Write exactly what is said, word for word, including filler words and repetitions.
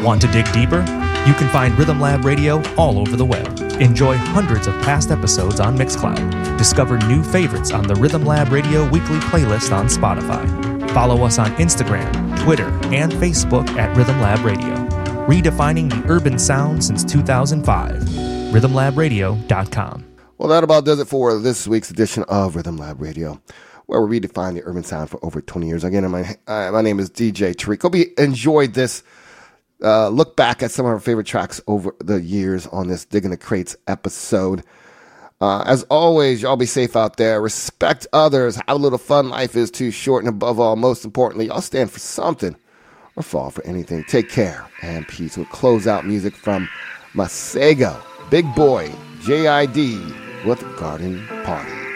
Want to dig deeper? You can find Rhythm Lab Radio all over the web. Enjoy hundreds of past episodes on Mixcloud. Discover new favorites on the Rhythm Lab Radio weekly playlist on Spotify. Follow us on Instagram, Twitter, and Facebook at Rhythm Lab Radio. Redefining the urban sound since two thousand five. rhythm lab radio dot com. Well, that about does it for this week's edition of Rhythm Lab Radio, where we redefine the urban sound for over twenty years. Again, my uh, my name is D J Tariq. Hope you enjoyed this uh, look back at some of our favorite tracks over the years on this Digging the Crates episode. Uh, as always, y'all be safe out there. Respect others. Have a little fun. Life is too short. And above all, most importantly, y'all stand for something or fall for anything. Take care and peace. We'll close out music from Masego, Big Boy, J I D with Garden Party.